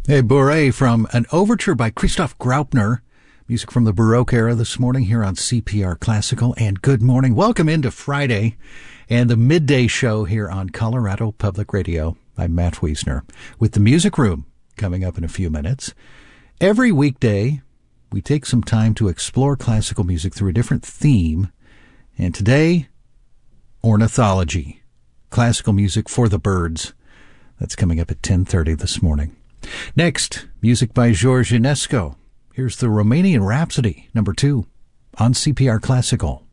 Hey, Bourrée from an overture by Christoph Graupner. Music from the Baroque era this morning here on CPR Classical. And good morning. Welcome into Friday and the midday show here on Colorado Public Radio. I'm Matt Wiesner with the Music Room coming up in a few minutes. Every weekday, we take some time to explore classical music through a different theme. And today, ornithology, classical music for the birds. That's coming up at 10:30 this morning. Next, music by George Enescu. Here's the Romanian Rhapsody, number 2, on CPR Classical.